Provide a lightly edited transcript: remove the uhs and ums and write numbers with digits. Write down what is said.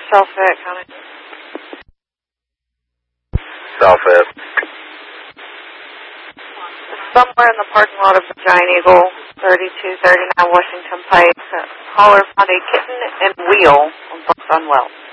South Fayette County. South Fayette. Somewhere in the parking lot of the Giant Eagle, 3239 Washington Pike, caller found a kitten and wheel, both unwell.